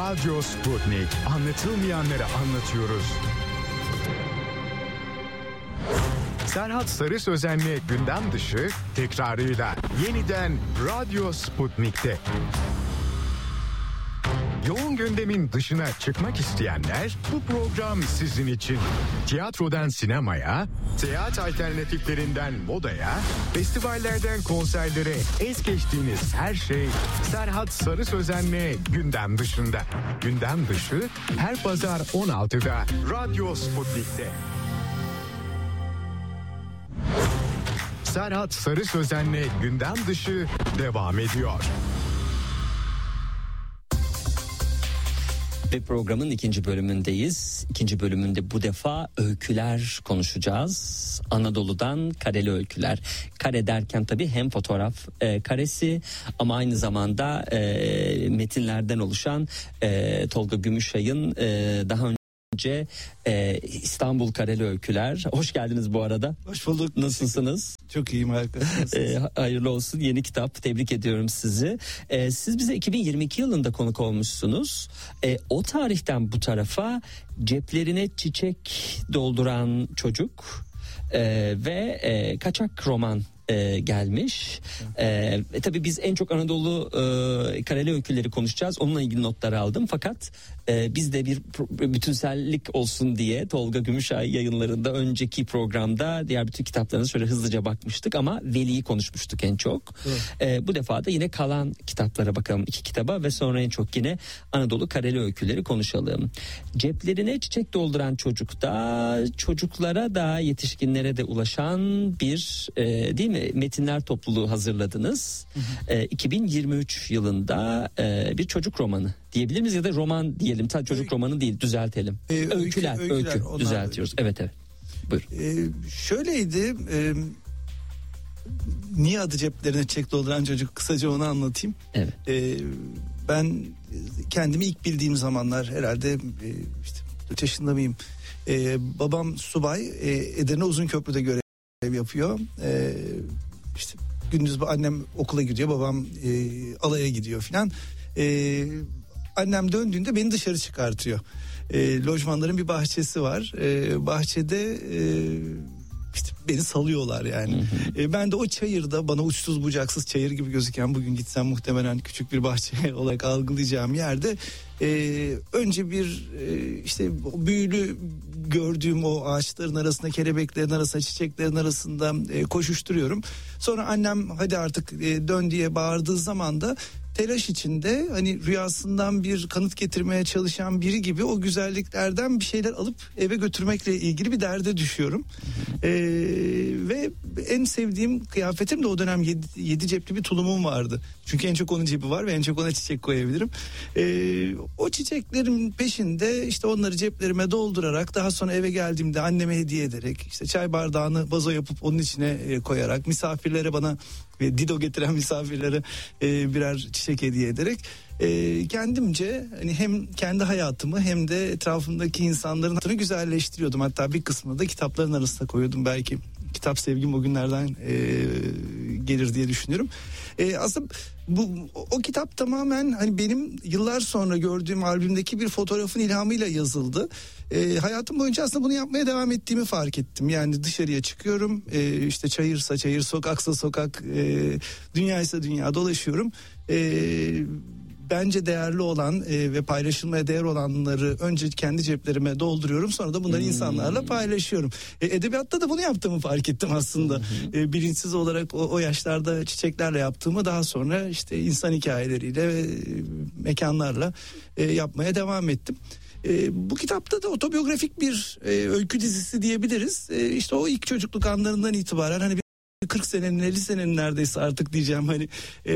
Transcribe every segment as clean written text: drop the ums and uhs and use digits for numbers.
Radyo Sputnik. Anlatılmayanları anlatıyoruz. Serhat Sarı Sözen'le gündem dışı tekrarıyla yeniden Radyo Sputnik'te. Yoğun gündemin dışına çıkmak isteyenler bu program sizin için. Tiyatrodan sinemaya, seyahat alternatiflerinden modaya, festivallerden konserlere es geçtiğiniz her şey Serhat Sarı Sözen'le gündem dışında. Gündem dışı her pazar 16'da Radyo Sputnik'te. Serhat Sarı Sözen'le gündem dışı devam ediyor. Ve programın ikinci bölümündeyiz. İkinci bölümünde bu defa öyküler konuşacağız. Anadolu'dan kareli öyküler. Kare derken tabii hem fotoğraf karesi ama aynı zamanda metinlerden oluşan Tolga Gümüşay'ın daha önce İstanbul Kareli Öyküler. Hoş geldiniz bu arada. Hoş bulduk. Nasılsınız? Çok iyiyim, harika. Hayırlı olsun yeni kitap. Tebrik ediyorum sizi. Siz bize 2022 yılında konuk olmuşsunuz. O tarihten bu tarafa ceplerine çiçek dolduran çocuk ve kaçak roman gelmiş. Tabii biz en çok Anadolu kareli öyküleri konuşacağız. Onunla ilgili notlar aldım. Fakat biz de bir bütünsellik olsun diye Tolga Gümüşay yayınlarında önceki programda diğer bütün kitaplarına şöyle hızlıca bakmıştık ama Veli'yi konuşmuştuk en çok. Bu defa da yine kalan kitaplara bakalım, 2 kitaba ve sonra en çok yine Anadolu kareli öyküleri konuşalım. Ceplerine çiçek dolduran çocukta çocuklara da yetişkinlere de ulaşan bir değil mi metinler topluluğu hazırladınız. 2023 yılında bir çocuk romanı diyebilir miyiz ya da roman diyelim. Sadece çocuk romanı değil, düzeltelim. Öykü düzeltiyoruz. Evet. Buyur. Şöyleydi. Niye adı ceplerine çiçek dolduran çocuk? Kısaca onu anlatayım. Evet. Ben kendimi ilk bildiğim zamanlar herhalde işte 4 yaşında mıyım? Babam subay, Edirne Uzunköprü'de görev yapıyor. İşte gündüz annem okula gidiyor, babam alaya gidiyor filan. Annem döndüğünde beni dışarı çıkartıyor. Lojmanların bir bahçesi var. Bahçede işte beni salıyorlar yani. Ben de o çayırda, bana uçsuz bucaksız çayır gibi gözüken, bugün gitsem muhtemelen küçük bir bahçe olarak algılayacağım yerde önce bir işte büyülü gördüğüm o ağaçların arasında, kelebeklerin arasında, çiçeklerin arasında koşuşturuyorum. Sonra annem hadi artık dön diye bağırdığı zaman da telaş içinde, hani rüyasından bir kanıt getirmeye çalışan biri gibi o güzelliklerden bir şeyler alıp eve götürmekle ilgili bir derde düşüyorum. Ve en sevdiğim kıyafetim de o dönem 7 cepli bir tulumum vardı. Çünkü en çok onun cebi var ve en çok ona çiçek koyabilirim. O çiçeklerin peşinde işte onları ceplerime doldurarak, daha sonra eve geldiğimde anneme hediye ederek, işte çay bardağını vazo yapıp onun içine koyarak, misafirlere, bana ve Dido getiren misafirlere birer çiçek hediye ederek kendimce hani hem kendi hayatımı hem de etrafımdaki insanların hayatını güzelleştiriyordum. Hatta bir kısmını da kitapların arasına koyuyordum. Belki kitap sevgim o günlerden gelir diye düşünüyorum. Aslında o kitap tamamen hani benim yıllar sonra gördüğüm albümdeki bir fotoğrafın ilhamıyla yazıldı. Hayatım boyunca aslında bunu yapmaya devam ettiğimi fark ettim. Yani dışarıya çıkıyorum, işte çayırsa çayır, sokaksa sokak, dünyaysa dünya dolaşıyorum. Bence değerli olan ve paylaşılmaya değer olanları önce kendi ceplerime dolduruyorum, sonra da bunları insanlarla paylaşıyorum. Edebiyatta da bunu yaptığımı fark ettim aslında. Bilinçsiz olarak o yaşlarda çiçeklerle yaptığımı daha sonra işte insan hikayeleriyle ve mekanlarla yapmaya devam ettim. Bu kitapta da otobiyografik bir öykü dizisi diyebiliriz. İşte o ilk çocukluk anlarından itibaren hani 40 senenin 50 senenin neredeyse artık diyeceğim hani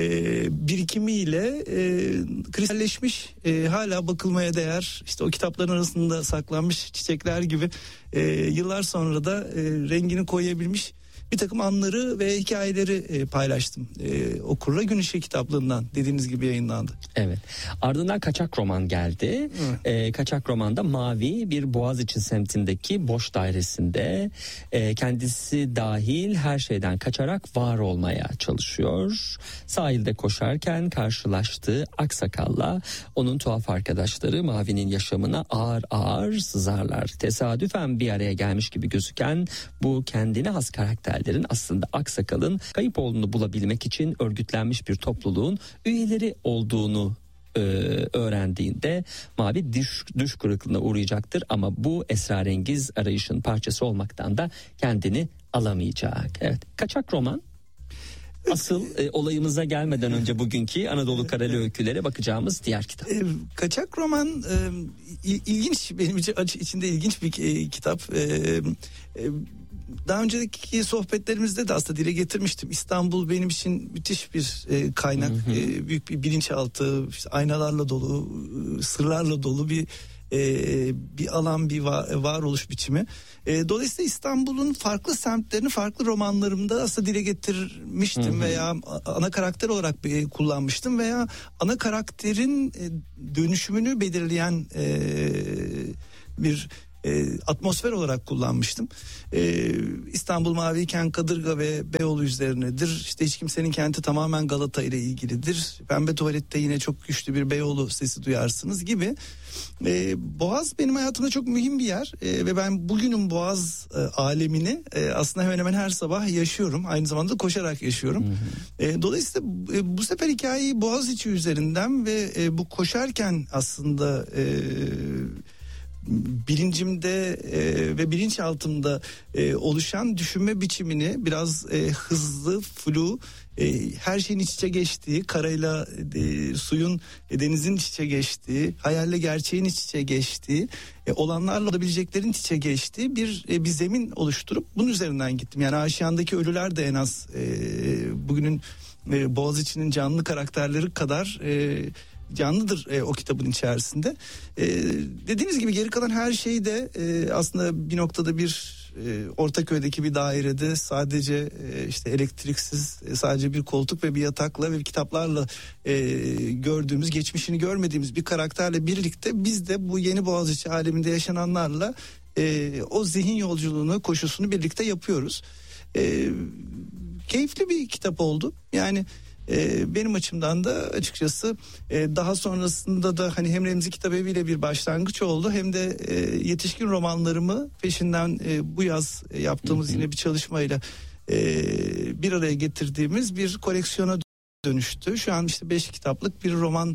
birikimiyle kristalleşmiş, hala bakılmaya değer, işte o kitapların arasında saklanmış çiçekler gibi yıllar sonra da rengini koyabilmiş bir takım anları ve hikayeleri paylaştım. Okurla Gün Işığı kitaplığından dediğiniz gibi yayınlandı. Evet. Ardından Kaçak Roman geldi. Kaçak Roman'da mavi bir Boğaziçi semtindeki boş dairesinde kendisi dahil her şeyden kaçarak var olmaya çalışıyor. Sahilde koşarken karşılaştığı aksakalla onun tuhaf arkadaşları Mavi'nin yaşamına ağır ağır sızarlar. Tesadüfen bir araya gelmiş gibi gözüken bu kendine has karakterlerin aslında aksakalın kayıp olduğunu bulabilmek için örgütlenmiş bir topluluğun üyeleri olduğunu öğrendiğinde Mavi düş kırıklığına uğrayacaktır ama bu esrarengiz arayışın parçası olmaktan da kendini alamayacak. Evet, Kaçak Roman. Asıl olayımıza gelmeden önce bugünkü Anadolu Kareli Öykülere bakacağımız diğer kitap. Kaçak Roman ilginç, benim içinde ilginç bir kitap. Daha önceki sohbetlerimizde de aslında dile getirmiştim. İstanbul benim için müthiş bir kaynak, büyük bir bilinçaltı, işte aynalarla dolu, sırlarla dolu bir alan, bir varoluş biçimi. Dolayısıyla İstanbul'un farklı semtlerini farklı romanlarımda aslında dile getirmiştim veya ana karakter olarak kullanmıştım veya ana karakterin dönüşümünü belirleyen bir atmosfer olarak kullanmıştım. İstanbul maviyken Kadırga ve Beyoğlu üzerinedir. İşte Hiç Kimsenin Kenti tamamen Galata ile ilgilidir. Pembe Tuvalet'te yine çok güçlü bir Beyoğlu sesi duyarsınız gibi. Boğaz benim hayatımda çok mühim bir yer ve ben bugünün Boğaz alemini aslında hemen hemen her sabah yaşıyorum. Aynı zamanda da koşarak yaşıyorum. Dolayısıyla bu sefer hikayeyi Boğaziçi üzerinden ve bu koşarken aslında bilincimde ve bilinçaltımda oluşan düşünme biçimini biraz hızlı, flu, her şeyin iç içe geçtiği, karayla suyun, denizin iç içe geçtiği, hayalle gerçeğin iç içe geçtiği, olanlarla olabileceklerin iç içe geçtiği bir zemin oluşturup bunun üzerinden gittim. Yani Aşiyan'daki ölüler de en az bugünün Boğaziçi'nin canlı karakterleri kadar canlıdır o kitabın içerisinde. Dediğimiz gibi geri kalan her şey de aslında bir noktada bir Ortaköy'deki bir dairede sadece işte elektriksiz, sadece bir koltuk ve bir yatakla ve kitaplarla gördüğümüz, geçmişini görmediğimiz bir karakterle birlikte biz de bu yeni Boğaziçi aleminde yaşananlarla o zihin yolculuğunu, koşusunu birlikte yapıyoruz. Keyifli bir kitap oldu. Yani benim açımdan da açıkçası daha sonrasında da hani hem Remzi Kitabevi ile bir başlangıç oldu hem de yetişkin romanlarımı peşinden bu yaz yaptığımız yine bir çalışmayla bir araya getirdiğimiz bir koleksiyona dönüştü. Şu an işte 5 kitaplık bir roman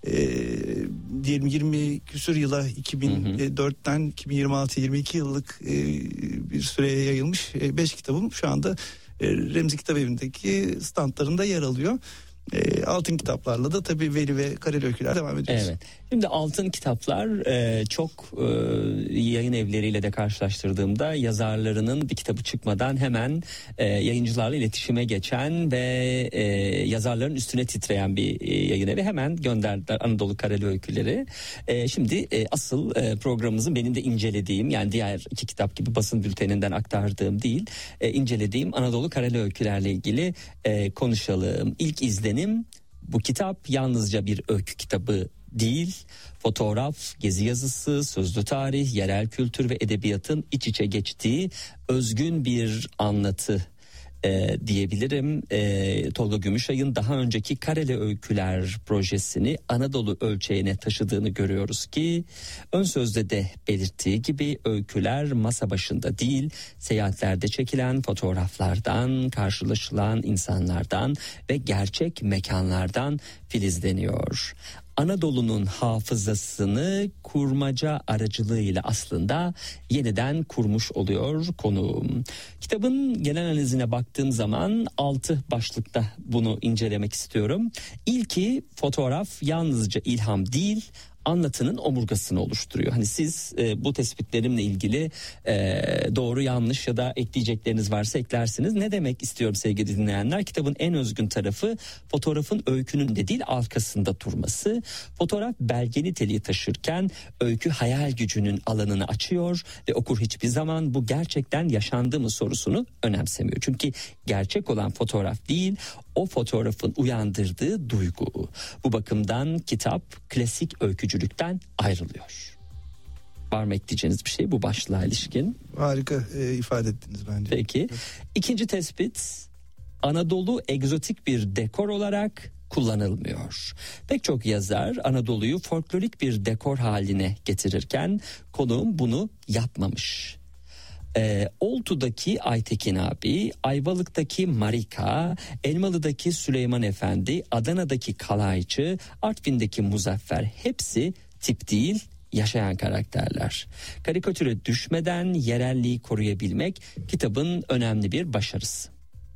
diyelim 20 küsur yıla 2004'ten 2026-22 yıllık bir süreye yayılmış 5 kitabım şu anda Remzi Kitabevi'ndeki standlarında yer alıyor. Altın kitaplarla da tabii Veli ve Kareli Öyküler devam ediyoruz. Evet. Şimdi altın kitaplar çok yayın evleriyle de karşılaştırdığımda yazarlarının bir kitabı çıkmadan hemen yayıncılarla iletişime geçen ve yazarların üstüne titreyen bir yayın evi hemen gönderdiler Anadolu Kareli Öyküleri. Şimdi asıl programımızın benim de incelediğim, yani diğer 2 kitap gibi basın bülteninden aktardığım değil, incelediğim Anadolu Kareli Öykülerle ilgili konuşalım. İlk izlenim, bu kitap yalnızca bir öykü kitabı değil, fotoğraf, gezi yazısı, sözlü tarih, yerel kültür ve edebiyatın iç içe geçtiği özgün bir anlatı diyebilirim. Tolga Gümüşay'ın daha önceki Kareli Öyküler projesini Anadolu ölçeğine taşıdığını görüyoruz ki ön sözde de belirttiği gibi öyküler masa başında değil, seyahatlerde çekilen fotoğraflardan, karşılaşılan insanlardan ve gerçek mekanlardan filizleniyor. Anadolu'nun hafızasını kurmaca aracılığıyla aslında yeniden kurmuş oluyor konuğum. Kitabın genel analizine baktığım zaman 6 başlıkta bunu incelemek istiyorum. İlki, fotoğraf yalnızca ilham değil, anlatının omurgasını oluşturuyor. Hani siz bu tespitlerimle ilgili doğru yanlış ya da ekleyecekleriniz varsa eklersiniz. Ne demek istiyorum sevgili dinleyenler? Kitabın en özgün tarafı fotoğrafın öykünün de değil arkasında durması. Fotoğraf belge niteliği taşırken öykü hayal gücünün alanını açıyor ve okur hiçbir zaman bu gerçekten yaşandı mı sorusunu önemsemiyor. Çünkü gerçek olan fotoğraf değil, o fotoğrafın uyandırdığı duygu. Bu bakımdan kitap klasik öykücülükten ayrılıyor. Var mı ekleyeceğiniz bir şey bu başlığa ilişkin? Harika ifade ettiniz bence. Peki. İkinci tespit, Anadolu egzotik bir dekor olarak kullanılmıyor. Pek çok yazar Anadolu'yu folklorik bir dekor haline getirirken konuğum bunu yapmamış. Oltu'daki Aytekin abi, Ayvalık'taki Marika, Elmalı'daki Süleyman Efendi, Adana'daki Kalaycı, Artvin'deki Muzaffer hepsi tip değil, yaşayan karakterler. Karikatüre düşmeden yerelliği koruyabilmek kitabın önemli bir başarısı.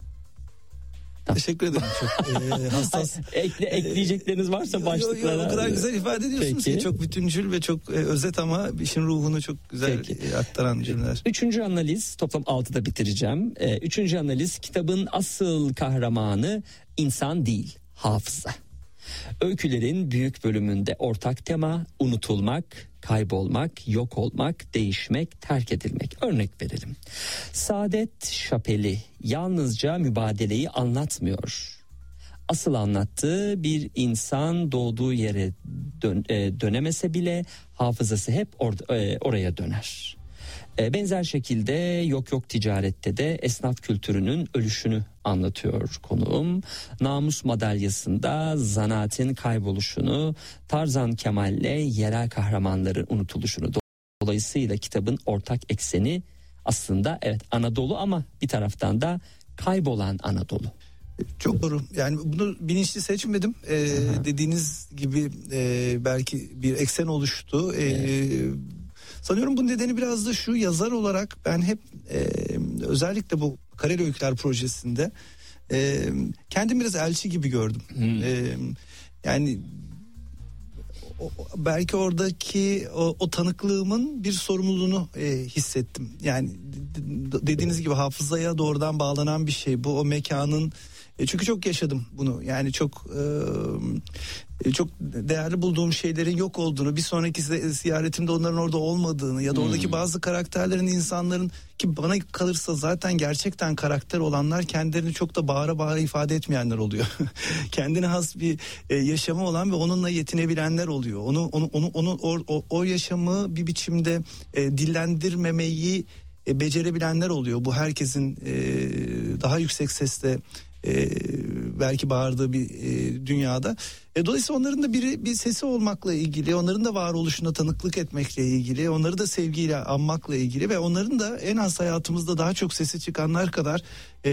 Teşekkür ederim. Çok hassas. Ekleyecekleriniz varsa başlıklara. O kadar güzel ifade ediyorsunuz ki çok bütüncül ve çok özet ama işin ruhunu çok güzel aktaran cümleler. Üçüncü analiz, toplam 6'da bitireceğim. Üçüncü analiz, kitabın asıl kahramanı insan değil, hafıza. Öykülerin büyük bölümünde ortak tema unutulmak, kaybolmak, yok olmak, değişmek, terk edilmek. Örnek verelim. Saadet Şapeli yalnızca mübadeleyi anlatmıyor. Asıl anlattığı bir insan doğduğu yere dönemese bile hafızası hep oraya döner. Benzer şekilde yok ticarette de esnaf kültürünün ölüşünü anlatıyor konuğum. Namus madalyasında zanaatin kayboluşunu, Tarzan Kemal'le yerel kahramanların unutuluşunu. Dolayısıyla kitabın ortak ekseni aslında evet Anadolu ama bir taraftan da kaybolan Anadolu. Çok doğru. Yani bunu bilinçli seçmedim. Dediğiniz gibi belki bir eksen oluştu. Sanıyorum bunun nedeni biraz da şu, yazar olarak ben hep özellikle bu Kareli Öyküler projesinde kendimi biraz elçi gibi gördüm. Yani belki oradaki o tanıklığımın bir sorumluluğunu hissettim. Yani dediğiniz gibi hafızaya doğrudan bağlanan bir şey bu, o mekanın. Çünkü çok yaşadım bunu. Yani çok değerli bulduğum şeylerin yok olduğunu, bir sonraki ziyaretimde onların orada olmadığını ya da oradaki bazı karakterlerin, insanların ki bana kalırsa zaten gerçekten karakter olanlar kendilerini çok da bağıra bağıra ifade etmeyenler oluyor. Kendine has bir yaşamı olan ve onunla yetinebilenler oluyor. O yaşamı bir biçimde dillendirmemeyi becerebilenler oluyor. Bu herkesin daha yüksek sesle belki bağırdığı bir dünyada. Dolayısıyla onların da bir sesi olmakla ilgili, onların da varoluşuna tanıklık etmekle ilgili, onları da sevgiyle anmakla ilgili ve onların da en az hayatımızda daha çok sesi çıkanlar kadar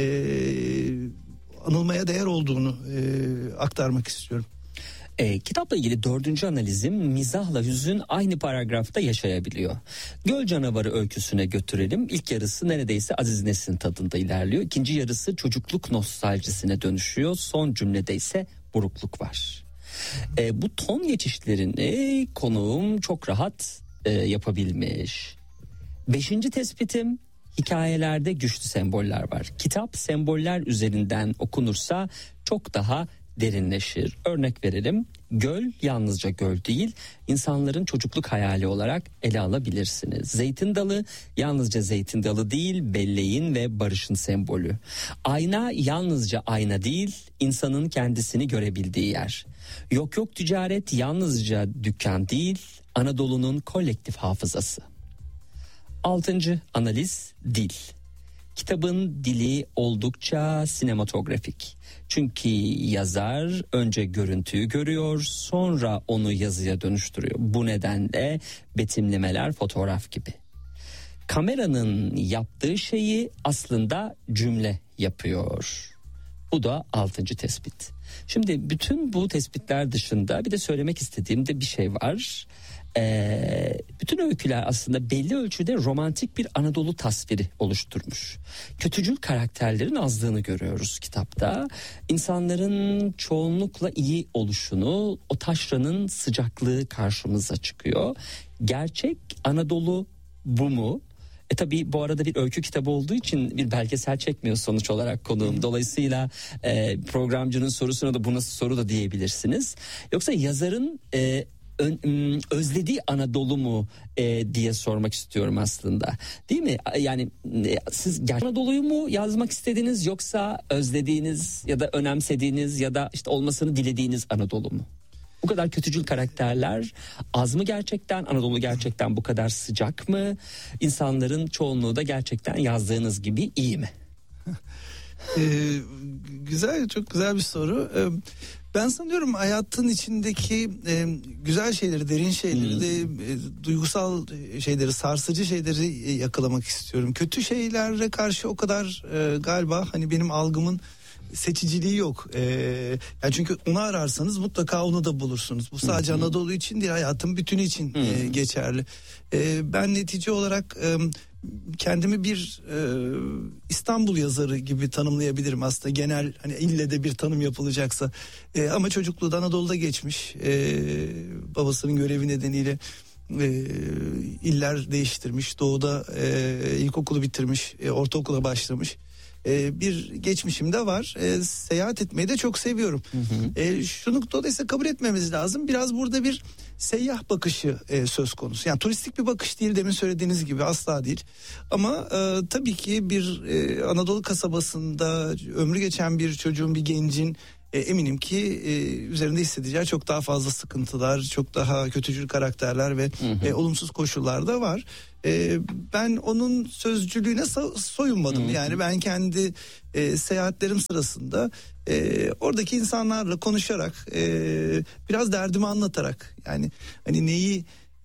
anılmaya değer olduğunu aktarmak istiyorum. Kitapla ilgili 4. analizim, mizahla hüzün aynı paragrafta yaşayabiliyor. Göl Canavarı öyküsüne götürelim. İlk yarısı neredeyse Aziz Nesin tadında ilerliyor. İkinci yarısı çocukluk nostaljisine dönüşüyor. Son cümlede ise burukluk var. Bu ton geçişlerini konuğum çok rahat yapabilmiş. 5. tespitim, hikayelerde güçlü semboller var. Kitap semboller üzerinden okunursa çok daha derinleşir. Örnek verelim. Göl yalnızca göl değil, insanların çocukluk hayali olarak ele alabilirsiniz. Zeytin dalı yalnızca zeytin dalı değil, belleğin ve barışın sembolü. Ayna yalnızca ayna değil, insanın kendisini görebildiği yer. Yok ticaret yalnızca dükkan değil, Anadolu'nun kolektif hafızası. 6. analiz, dil. Kitabın dili oldukça sinematografik. Çünkü yazar önce görüntüyü görüyor, sonra onu yazıya dönüştürüyor. Bu nedenle betimlemeler fotoğraf gibi. Kameranın yaptığı şeyi aslında cümle yapıyor. Bu da 6. tespit. Şimdi bütün bu tespitler dışında bir de söylemek istediğim de bir şey var. bütün öyküler aslında belli ölçüde romantik bir Anadolu tasviri oluşturmuş. Kötücül karakterlerin azlığını görüyoruz kitapta. İnsanların çoğunlukla iyi oluşunu, o taşranın sıcaklığı karşımıza çıkıyor. Gerçek Anadolu bu mu? Tabii bu arada bir öykü kitabı olduğu için bir belgesel çekmiyor sonuç olarak konuğum. Dolayısıyla programcının sorusuna da bu nasıl soru da diyebilirsiniz. Yoksa yazarın özlediği Anadolu mu diye sormak istiyorum aslında. Değil mi? Yani siz gerçek Anadolu'yu mu yazmak istediniz, yoksa özlediğiniz ya da önemsediğiniz ya da işte olmasını dilediğiniz Anadolu mu? Bu kadar kötücül karakterler az mı gerçekten? Anadolu gerçekten bu kadar sıcak mı? İnsanların çoğunluğu da gerçekten yazdığınız gibi iyi mi? Güzel, çok güzel bir soru. Ben sanıyorum hayatın içindeki güzel şeyleri, derin şeyleri de duygusal şeyleri, sarsıcı şeyleri yakalamak istiyorum. Kötü şeylere karşı o kadar galiba hani benim algımın seçiciliği yok. Yani çünkü onu ararsanız mutlaka onu da bulursunuz. Bu sadece Anadolu için değil, hayatın bütünü için geçerli. Ben netice olarak kendimi bir İstanbul yazarı gibi tanımlayabilirim aslında, genel hani ille de bir tanım yapılacaksa. Ama çocukluğu da Anadolu'da geçmiş. Babasının görevi nedeniyle iller değiştirmiş. Doğuda ilkokulu bitirmiş, ortaokula başlamış. Bir geçmişim de var. Seyahat etmeyi de çok seviyorum. Şunu dolayısıyla kabul etmemiz lazım. Biraz burada bir seyyah bakışı söz konusu. Yani turistik bir bakış değil, demin söylediğiniz gibi, asla değil. Ama tabii ki bir Anadolu kasabasında ömrü geçen bir çocuğun, bir gencin eminim ki üzerinde hissedeceği çok daha fazla sıkıntılar, çok daha kötücül karakterler ve olumsuz koşullar da var. Ben onun sözcülüğüne soyunmadım. Yani ben kendi seyahatlerim sırasında oradaki insanlarla konuşarak, biraz derdimi anlatarak, yani hani neyi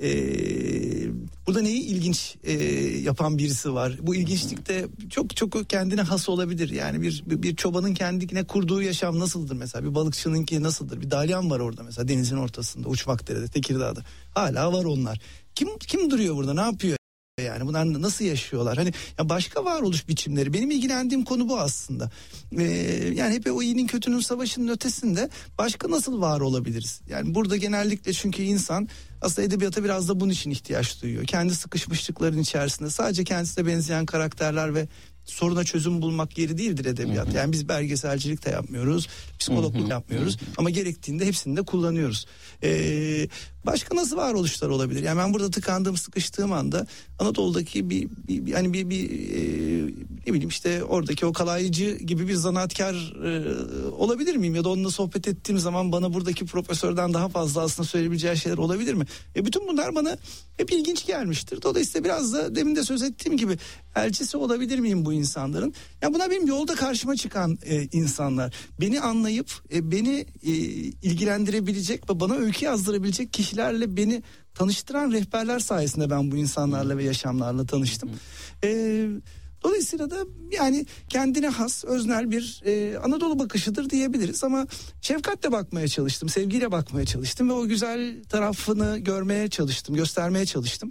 burada neyi ilginç yapan birisi var. Bu ilginçlikte çok kendine has olabilir. Yani bir çobanın kendine kurduğu yaşam nasıldır mesela? Bir balıkçınınki nasıldır? Bir dalyan var orada mesela, denizin ortasında, Uçmakdere'de, Tekirdağ'da. Hala var onlar. Kim duruyor burada? Ne yapıyor? Yani bunlar nasıl yaşıyorlar? Hani ya, başka varoluş biçimleri. Benim ilgilendiğim konu bu aslında. Yani hep o iyinin kötünün savaşının ötesinde başka nasıl var olabiliriz? Yani burada genellikle, çünkü insan aslında edebiyata biraz da bunun için ihtiyaç duyuyor. Kendi sıkışmışlıkların içerisinde sadece kendisine benzeyen karakterler ve soruna çözüm bulmak yeri değildir edebiyat. Yani biz belgeselcilik de yapmıyoruz, psikologluk yapmıyoruz ama gerektiğinde hepsini de kullanıyoruz. Başka nasıl varoluşlar olabilir? Yani ben burada tıkandığım, sıkıştığım anda Anadolu'daki ne bileyim işte oradaki o kalaycı gibi bir zanaatkar olabilir miyim? Ya da onunla sohbet ettiğim zaman bana buradaki profesörden daha fazla aslında söyleyebileceği şeyler olabilir mi? Bütün bunlar bana hep ilginç gelmiştir. Dolayısıyla biraz da demin de söz ettiğim gibi elçisi olabilir miyim bu insanların? Ya bunlar benim yolda karşıma çıkan insanlar. Beni anlayıp beni ilgilendirebilecek ve bana öykü yazdırabilecek kişilerle beni tanıştıran rehberler sayesinde ben bu insanlarla ve yaşamlarla tanıştım. Dolayısıyla da yani kendine has, öznel bir Anadolu bakışıdır diyebiliriz ama şefkatle bakmaya çalıştım, sevgiyle bakmaya çalıştım ve o güzel tarafını görmeye çalıştım, göstermeye çalıştım.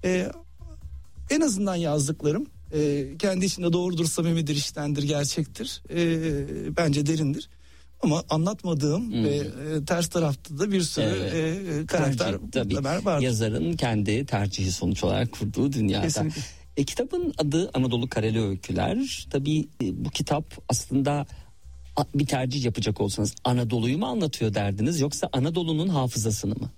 En azından yazdıklarım kendi içinde doğrudur, samimidir, içtendir, gerçektir. Bence derindir. Ama anlatmadığım ve ters tarafta da bir sürü karakter var. Yazarın kendi tercihi sonuç olarak kurduğu dünyada. Kesinlikle. Kitabın adı Anadolu Kareli Öyküler. Tabii bu kitap aslında bir tercih yapacak olsanız Anadolu'yu mu anlatıyor derdiniz, yoksa Anadolu'nun hafızasını mı?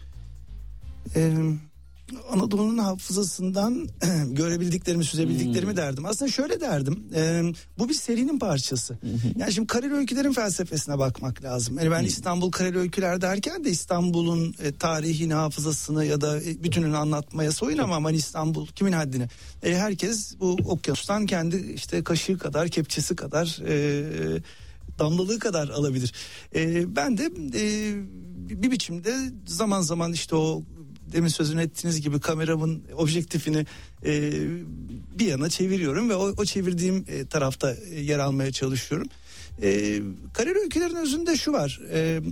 Anadolu'nun hafızasından görebildiklerimi, süzebildiklerimi derdim. Aslında şöyle derdim. Bu bir serinin parçası. Yani şimdi Kareli Öykülerin felsefesine bakmak lazım. Yani ben İstanbul Kareli Öyküler derken de İstanbul'un tarihini, hafızasını ya da bütününü anlatmaya soyunamam. Hani İstanbul kimin haddine? Herkes bu okyanustan kendi işte kaşığı kadar, kepçesi kadar, damlalığı kadar alabilir. Ben de bir biçimde zaman zaman işte o demin sözünü ettiğiniz gibi kameramın objektifini bir yana çeviriyorum ve o çevirdiğim tarafta yer almaya çalışıyorum. Kareli Öykülerin özünde şu var.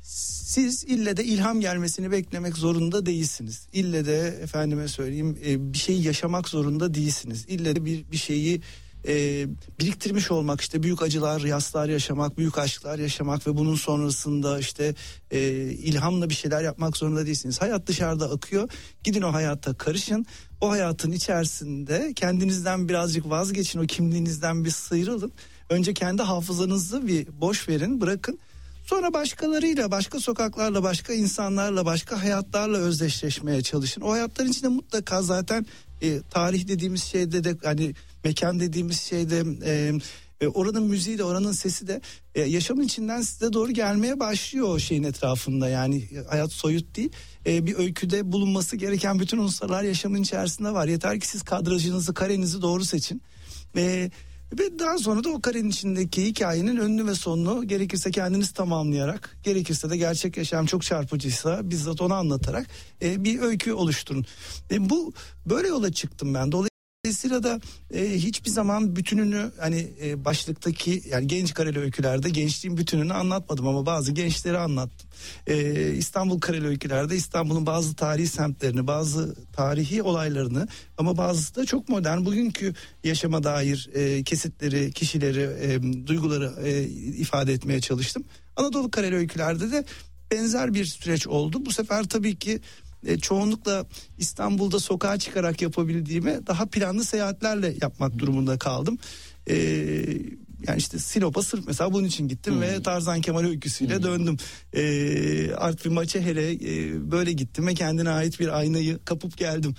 siz ille de ilham gelmesini beklemek zorunda değilsiniz. İlle de efendime söyleyeyim bir şeyi yaşamak zorunda değilsiniz. İlle de bir şeyi biriktirmiş olmak, işte büyük acılar, yaslar yaşamak, büyük aşklar yaşamak ve bunun sonrasında işte ilhamla bir şeyler yapmak zorunda değilsiniz. Hayat dışarıda akıyor. Gidin o hayata karışın. O hayatın içerisinde kendinizden birazcık vazgeçin. O kimliğinizden bir sıyrılın. Önce kendi hafızanızı bir boş verin, bırakın. Sonra başkalarıyla, başka sokaklarla, başka insanlarla, başka hayatlarla özdeşleşmeye çalışın. O hayatların içinde mutlaka zaten tarih dediğimiz şeyde de, hani mekan dediğimiz şeyde, oranın müziği de, oranın sesi de yaşamın içinden size doğru gelmeye başlıyor o şeyin etrafında. Yani hayat soyut değil. Bir öyküde bulunması gereken bütün unsurlar yaşamın içerisinde var. Yeter ki siz kadrajınızı, karenizi doğru seçin. Ve daha sonra da o karenin içindeki hikayenin önünü ve sonunu gerekirse kendiniz tamamlayarak, gerekirse de gerçek yaşam çok çarpıcıysa bizzat onu anlatarak bir öykü oluşturun. Bu böyle yola çıktım ben. Dolayısıyla da hiçbir zaman bütününü, hani başlıktaki, yani genç kareli öykülerde gençliğin bütününü anlatmadım ama bazı gençleri anlattım. İstanbul kareli öykülerde İstanbul'un bazı tarihi semtlerini, bazı tarihi olaylarını, ama bazısı da çok modern, bugünkü yaşama dair kesitleri, kişileri, duyguları ifade etmeye çalıştım. Anadolu kareli öykülerde de benzer bir süreç oldu. Bu sefer tabii ki çoğunlukla İstanbul'da sokağa çıkarak yapabildiğimi daha planlı seyahatlerle yapmak durumunda kaldım. Yani işte Sinop'a sırf mesela bunun için gittim ve Tarzan Kemal öyküsüyle döndüm. Artvin Maçahel'e böyle gittim ve kendine ait bir aynayı kapıp geldim.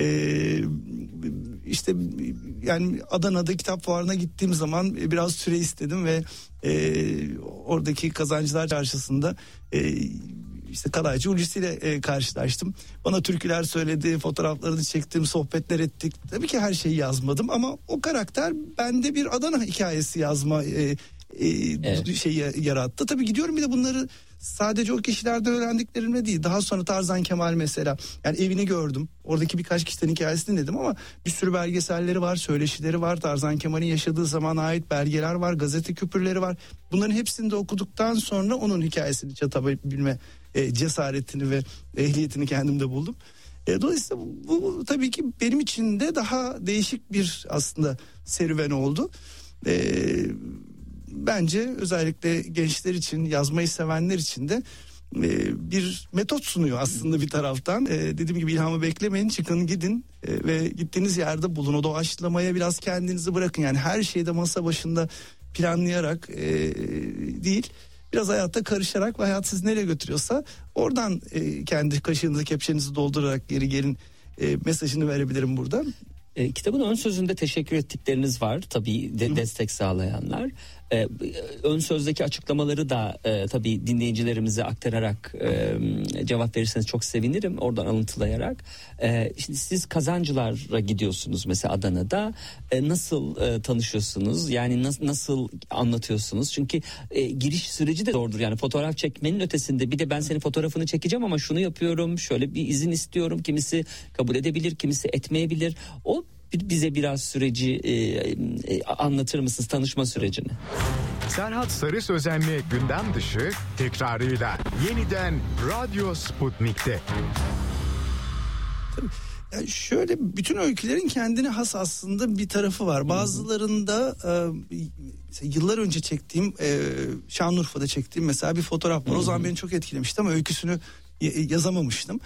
İşte yani Adana'da kitap fuarına gittiğim zaman biraz süre istedim ve oradaki Kazancılar Çarşısı'nda işte kalaycı Hulusi ile karşılaştım. Bana türküler söyledi, fotoğraflarını çektim, sohbetler ettik. Tabii ki her şeyi yazmadım ama o karakter bende bir Adana hikayesi yazma şeyi yarattı. Tabii gidiyorum, bir de bunları sadece o kişilerden öğrendiklerimle değil. Daha sonra Tarzan Kemal mesela, yani evini gördüm. Oradaki birkaç kişiden hikayesini dinledim ama bir sürü belgeselleri var, söyleşileri var. Tarzan Kemal'in yaşadığı zamana ait belgeler var, gazete küpürleri var. Bunların hepsini de okuduktan sonra onun hikayesini çatabilme cesaretini ve ehliyetini kendimde buldum. Dolayısıyla bu tabii ki benim için de daha değişik bir aslında serüven oldu. Bence özellikle gençler için, yazmayı sevenler için de bir metot sunuyor aslında bir taraftan. Dediğim gibi ilhamı beklemeyin, çıkın gidin ve gittiğiniz yerde bulun. O doğaçlamaya biraz kendinizi bırakın. Yani her şeyde masa başında planlayarak değil, biraz hayatta karışarak ve hayat sizi nereye götürüyorsa oradan kendi kaşığınızı, kepçenizi doldurarak geri gelin mesajını verebilirim burada. Kitabın ön sözünde teşekkür ettikleriniz var tabii, destek sağlayanlar. Ön sözdeki açıklamaları da tabii dinleyicilerimize aktararak cevap verirseniz çok sevinirim, oradan alıntılayarak. Şimdi siz Kazancılar'a gidiyorsunuz mesela Adana'da. Nasıl tanışıyorsunuz? Yani nasıl anlatıyorsunuz? Çünkü giriş süreci de zordur. Yani fotoğraf çekmenin ötesinde bir de ben senin fotoğrafını çekeceğim ama şunu yapıyorum, şöyle bir izin istiyorum. Kimisi kabul edebilir, kimisi etmeyebilir. O bize biraz süreci anlatır mısınız, tanışma sürecini? Serhat Sarı Sözen'le gündem dışı tekrarıyla yeniden Radyo Sputnik'te. Yani şöyle, bütün öykülerin kendine has aslında bir tarafı var. Bazılarında yıllar önce çektiğim, Şanlıurfa'da çektiğim mesela bir fotoğraf var. O zaman beni çok etkilemişti ama öyküsünü yazamamıştım.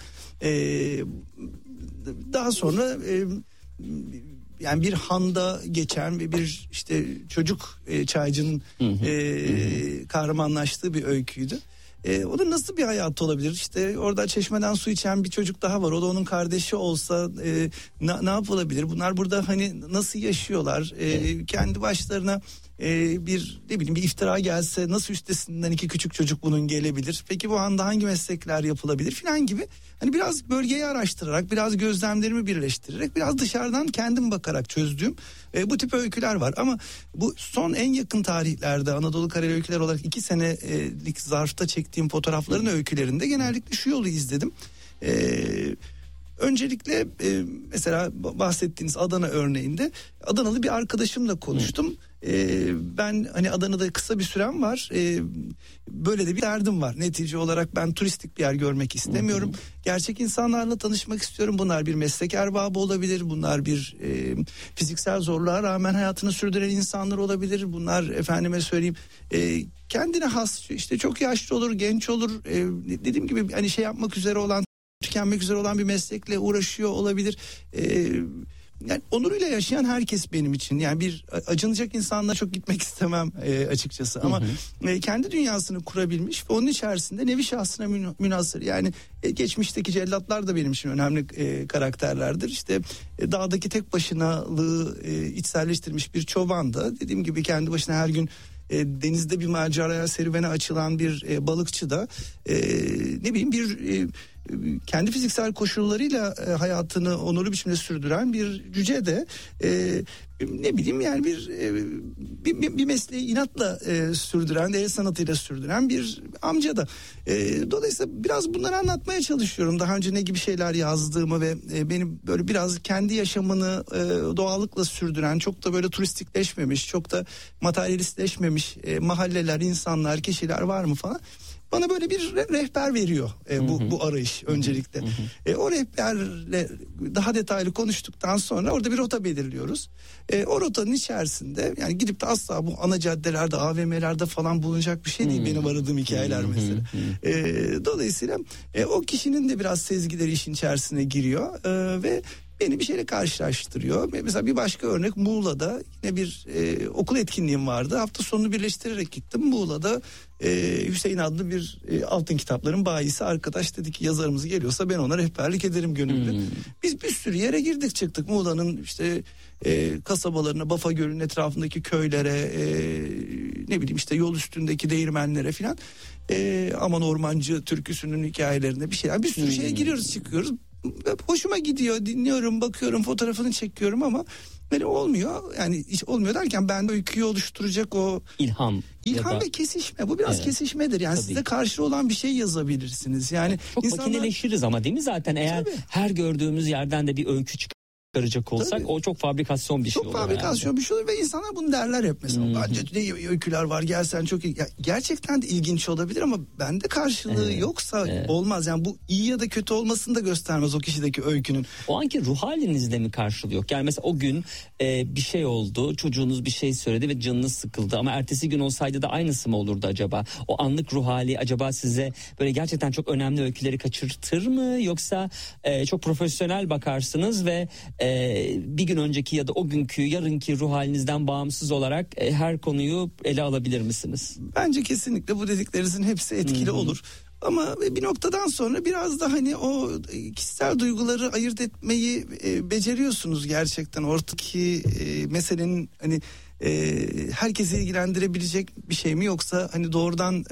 Daha sonra yani bir handa geçen ve bir işte çocuk çaycının kahramanlaştığı bir öyküydü. Onun nasıl bir hayatı olabilir? İşte orada çeşmeden su içen bir çocuk daha var. O da onun kardeşi olsa ne yapılabilir? Bunlar burada hani nasıl yaşıyorlar? Kendi başlarına bir ne bileyim bir iftira gelse nasıl üstesinden iki küçük çocuk bunun gelebilir? Peki bu anda hangi meslekler yapılabilir filan gibi. Hani biraz bölgeyi araştırarak, biraz gözlemlerimi birleştirerek, biraz dışarıdan kendim bakarak çözdüğüm bu tip öyküler var. Ama bu son en yakın tarihlerde Anadolu Kareli Öyküler olarak 2 senelik zarfta çektiğim fotoğrafların öykülerinde genellikle şu yolu izledim. Öncelikle mesela bahsettiğiniz Adana örneğinde Adanalı bir arkadaşımla konuştum. Ben hani Adana'da kısa bir sürem var. Böyle de bir derdim var. Netice olarak ben turistik bir yer görmek istemiyorum. Gerçek insanlarla tanışmak istiyorum. Bunlar bir meslek erbabı olabilir. Bunlar bir fiziksel zorluğa rağmen hayatını sürdüren insanlar olabilir. Bunlar efendime söyleyeyim kendine has, işte çok yaşlı olur, genç olur. Dediğim gibi hani şey yapmak üzere olan, tükenmek üzere olan bir meslekle uğraşıyor olabilir. Yani onuruyla yaşayan herkes benim için. Yani bir acınacak insanlara çok gitmek istemem açıkçası. Ama kendi dünyasını kurabilmiş ve onun içerisinde nevi şahsına münhasır. Yani geçmişteki cellatlar da benim için önemli karakterlerdir. İşte dağdaki tek başınalığı içselleştirmiş bir çoban da, dediğim gibi kendi başına her gün denizde bir maceraya, serüvene açılan bir balıkçı da ne bileyim bir kendi fiziksel koşullarıyla hayatını onurlu biçimde sürdüren bir cüce de ne bileyim yani bir mesleği inatla sürdüren, el sanatıyla sürdüren bir amca da. Dolayısıyla biraz bunları anlatmaya çalışıyorum. Daha önce ne gibi şeyler yazdığımı ve benim böyle biraz kendi yaşamını doğallıkla sürdüren, çok da böyle turistikleşmemiş, çok da materyalistleşmemiş mahalleler, insanlar, kişiler var mı falan. Bana böyle bir rehber veriyor bu arayış öncelikle. O rehberle daha detaylı konuştuktan sonra orada bir rota belirliyoruz. O rotanın içerisinde yani gidip de asla bu ana caddelerde, AVM'lerde falan bulunacak bir şey değil benim aradığım hikayeler mesela. Dolayısıyla o kişinin de biraz sezgileri işin içerisine giriyor ve beni bir şeyle karşılaştırıyor. Mesela bir başka örnek Muğla'da yine bir okul etkinliğim vardı. Hafta sonunu birleştirerek gittim. Muğla'da Hüseyin adlı bir altın kitapların bayisi arkadaş dedi ki yazarımız geliyorsa ben ona rehberlik ederim gönüllü. Biz bir sürü yere girdik çıktık. Muğla'nın işte kasabalarına, Bafa Gölü'nün etrafındaki köylere, ne bileyim işte yol üstündeki değirmenlere filan. Aman Ormancı türküsünün hikayelerine bir şeyler. Bir sürü şeye giriyoruz çıkıyoruz. Hoşuma gidiyor, dinliyorum, bakıyorum, fotoğrafını çekiyorum ama böyle olmuyor. Yani hiç olmuyor derken bende öyküyü oluşturacak o ilham ve kesişme. Bu biraz kesişmedir. Yani size karşı olan bir şey yazabilirsiniz. Yani çok makineleşiriz ama değil mi zaten eğer her gördüğümüz yerden de bir öykü çıkaracak olsak o çok fabrikasyon bir şey olur. Çok fabrikasyon bir şey olur ve insanlar bunu derler hep mesela. Bence ne öyküler var, gelsen çok iyi. Ya, gerçekten de ilginç olabilir ama bende karşılığı yoksa olmaz. Yani bu iyi ya da kötü olmasını da göstermez o kişideki öykünün. O anki ruh halinizle mi karşılığı? Yani mesela o gün bir şey oldu, çocuğunuz bir şey söyledi ve canınız sıkıldı ama ertesi gün olsaydı da aynısı mı olurdu acaba? O anlık ruh hali acaba size böyle gerçekten çok önemli öyküleri kaçırtır mı? Yoksa çok profesyonel bakarsınız ve bir gün önceki ya da o günkü yarınki ruh halinizden bağımsız olarak her konuyu ele alabilir misiniz? Bence kesinlikle bu dediklerinizin hepsi etkili olur. Ama bir noktadan sonra biraz da hani o kişisel duyguları ayırt etmeyi beceriyorsunuz gerçekten. Ortadaki meselenin hani herkesi ilgilendirebilecek bir şey mi yoksa hani doğrudan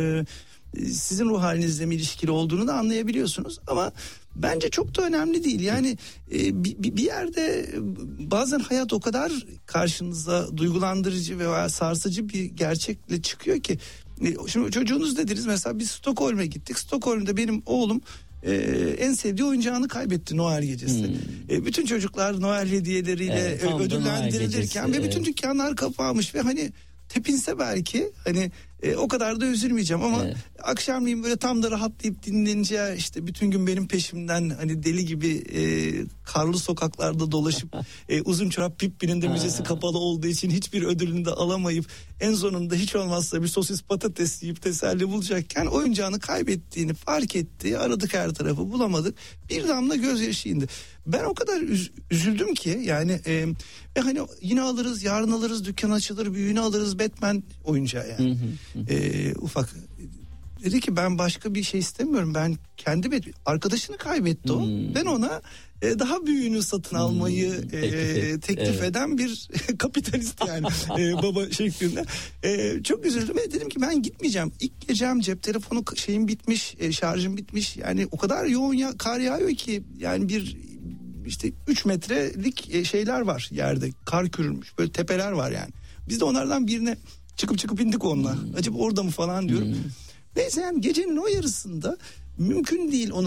sizin ruh halinizle mi ilişkili olduğunu da anlayabiliyorsunuz. Ama bence çok da önemli değil. Yani bir yerde bazen hayat o kadar karşınıza duygulandırıcı ve sarsıcı bir gerçekle çıkıyor ki. Şimdi çocuğunuz dediniz mesela biz Stockholm'e gittik. Stockholm'da benim oğlum en sevdiği oyuncağını kaybetti Noel gecesi. Bütün çocuklar Noel hediyeleriyle ödüllendirilirken ve bütün dükkanlar kapanmış ve hani tepinse belki hani o kadar da üzülmeyeceğim ama akşamleyin böyle tam da rahatlayıp dinlenince işte bütün gün benim peşimden hani deli gibi karlı sokaklarda dolaşıp uzun çorap Pippi'nin de müzesi kapalı olduğu için hiçbir ödülünü de alamayıp en sonunda hiç olmazsa bir sosis patates yiyip teselli bulacakken oyuncağını kaybettiğini fark etti. Aradık her tarafı bulamadık. Bir damla gözyaşı indi. Ben o kadar üzüldüm ki yani hani yine alırız, yarın alırız, dükkan açılır, büyüğünü alırız, Batman oyuncağı yani. Ufak dedi ki ben başka bir şey istemiyorum, ben kendi arkadaşını kaybetti o, ben ona daha büyüğünü satın almayı teklif eden bir kapitalist yani baba şeklinde. Çok üzüldüm ve dedim ki ben gitmeyeceğim. İlk gecem cep telefonu şeyim bitmiş, şarjım bitmiş, yani o kadar yoğun kar yağıyor ki yani bir işte 3 metrelik şeyler var yerde, kar kürülmüş böyle tepeler var yani. Biz de onlardan birine çıkıp indik onunla. Acaba orada mı falan diyorum. Neyse yani gecenin o yarısında mümkün değil onun